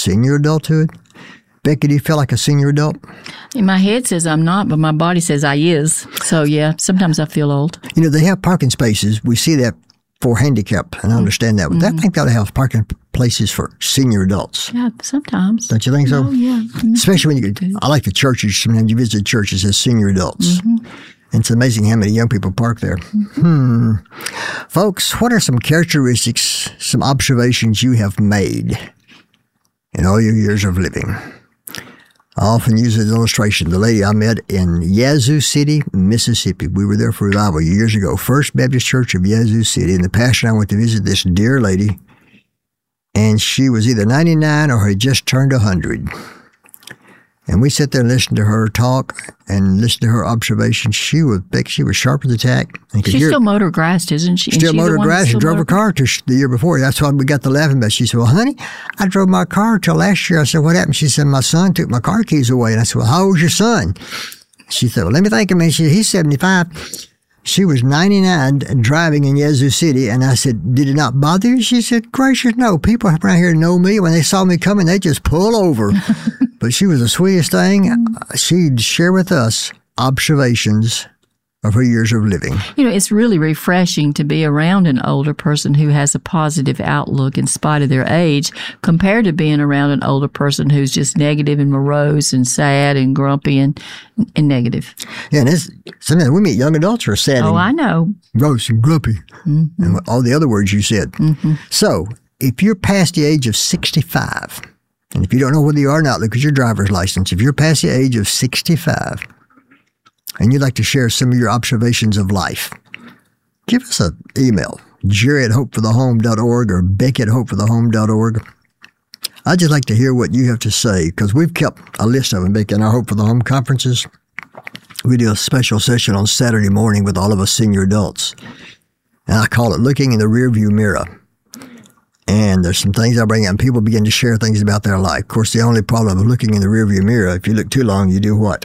senior adulthood? Becky, do you feel like a senior adult? And my head says I'm not, but my body says I is. So, yeah, sometimes I feel old. You know, they have parking spaces. We see that for handicap, and I understand that. But I think they ought to have parking places for senior adults. Yeah, sometimes. Don't you think so? Oh, yeah. Especially when I like the churches. Sometimes you visit churches as senior adults. And it's amazing how many young people park there. Folks, what are some characteristics, some observations you have made in all your years of living? I often use an illustration. The lady I met in Yazoo City, Mississippi, we were there for revival years ago, First Baptist Church of Yazoo City, and the pastor and I went to visit this dear lady, and she was either 99 or had just turned 100. And we sat there and listened to her talk and listened to her observations. She was sharp as a tack. She's still motor grassed, isn't she? Still motor grassed. She drove her car the year before. That's why we got to laughing about it. She said, well, honey, I drove my car till last year. I said, what happened? She said, my son took my car keys away. And I said, well, how old's your son? She said, well, let me think a minute. She said, he's 75. She was 99 driving in Yazoo City. And I said, did it not bother you? She said, gracious, no. People around here know me. When they saw me coming, they just pull over. But she was the sweetest thing. She'd share with us observations of her years of living. You know, it's really refreshing to be around an older person who has a positive outlook in spite of their age, compared to being around an older person who's just negative and morose and sad and grumpy and negative. Yeah, and sometimes we meet young adults who are sad and I know. Gross and grumpy, and all the other words you said. So, if you're past the age of 65, and if you don't know whether you are or not, look at your driver's license. If you're past the age of 65 and you'd like to share some of your observations of life, give us an email, jerry@hopeforthehome.org or becky@hopeforthehome.org. I'd just like to hear what you have to say, because we've kept a list of them, Becky, in our Hope for the Home conferences. We do a special session on Saturday morning with all of us senior adults, and I call it Looking in the Rearview Mirror. And there's some things I bring up, and people begin to share things about their life. Of course, the only problem with looking in the rearview mirror, if you look too long, you do what?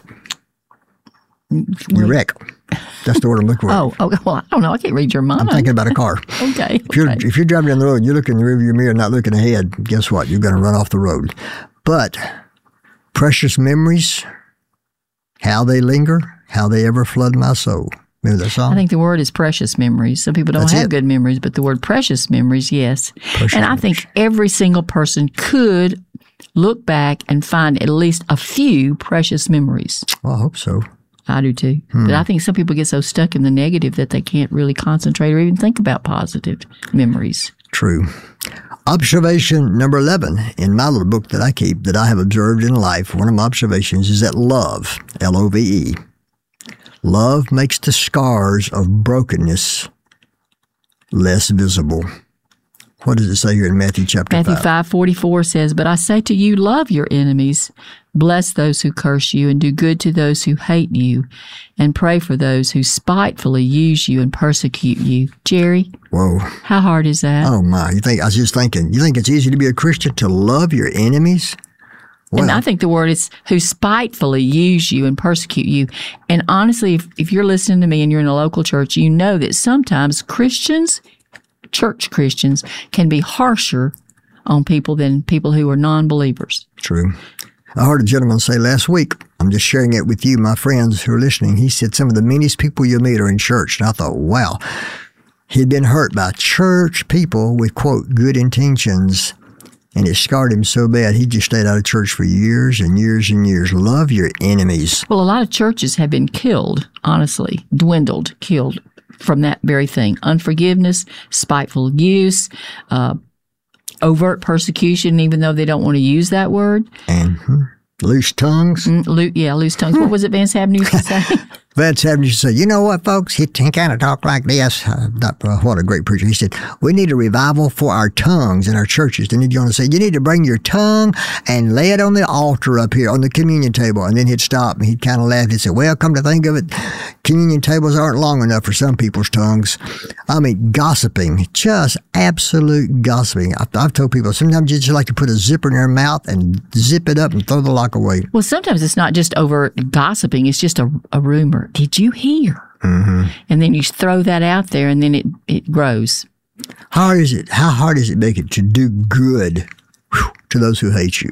You wreck. That's the word I'm looking for. Oh, well, I don't know. I can't read your mind. I'm thinking about a car. Okay. If you're driving down the road, you look in the rearview mirror, not looking ahead, guess what? You're going to run off the road. But precious memories, how they linger, how they ever flood my soul. Remember that song? I think the word is precious memories. Some people don't have good memories, but the word precious memories, yes. I think every single person could look back and find at least a few precious memories. Well, I hope so. I do too. But I think some people get so stuck in the negative that they can't really concentrate or even think about positive memories. True. Observation number 11 in my little book that I keep that I have observed in life, one of my observations is that love, L-O-V-E, love makes the scars of brokenness less visible. What does it say here in Matthew chapter 5? Matthew 5:44 says, but I say to you, love your enemies, bless those who curse you, and do good to those who hate you, and pray for those who spitefully use you and persecute you. Jerry? Whoa. How hard is that? Oh, my. I was just thinking, you think it's easy to be a Christian to love your enemies? Well, and I think the word is who spitefully use you and persecute you. And honestly, if you're listening to me and you're in a local church, you know that sometimes Christians, church Christians, can be harsher on people than people who are non-believers. True. I heard a gentleman say last week, I'm just sharing it with you, my friends who are listening. He said some of the meanest people you'll meet are in church. And I thought, wow, he'd been hurt by church people with, quote, good intentions. And it scarred him so bad, he just stayed out of church for years and years and years. Love your enemies. Well, a lot of churches have been killed, honestly, dwindled, killed from that very thing. Unforgiveness, spiteful use, overt persecution, even though they don't want to use that word. And loose tongues. Loose tongues. What was it Vance Havner used to say? Vance Havner used to say, you know what, folks? He kind of talked like this. What a great preacher. He said, we need a revival for our tongues in our churches. Then he'd go on to say, you need to bring your tongue and lay it on the altar up here on the communion table. And then he'd stop and he'd kind of laugh. He'd say, well, come to think of it, communion tables aren't long enough for some people's tongues. I mean, gossiping, just absolute gossiping. I've told people sometimes you just like to put a zipper in their mouth and zip it up and throw the lock away. Well, sometimes it's not just over gossiping. It's just a rumor. Did you hear? Mm-hmm. And then you throw that out there and then it grows. How hard is it, Becky, to do good to those who hate you?